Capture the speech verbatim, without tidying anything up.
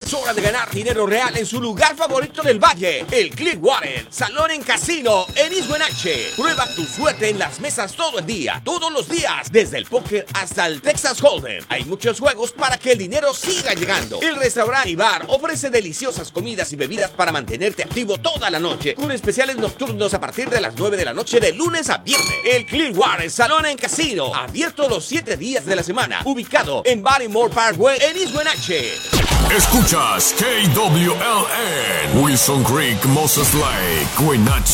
Es hora de ganar dinero real en su lugar favorito del valle, el Clearwater Salón en Casino en Iguanache. Prueba tu suerte en las mesas todo el día, todos los días, desde el póker hasta el Texas Hold'em. Hay muchos juegos para que el dinero siga llegando. El restaurante y bar ofrece deliciosas comidas y bebidas para mantenerte activo toda la noche, con especiales nocturnos a partir de las nueve de la noche de lunes a viernes. El Clearwater Salón en Casino, abierto los siete días de la semana, ubicado en Barrymore Parkway en Iguanache. Escuchas K W L N, Wilson Creek, Moses Lake, Iguanache.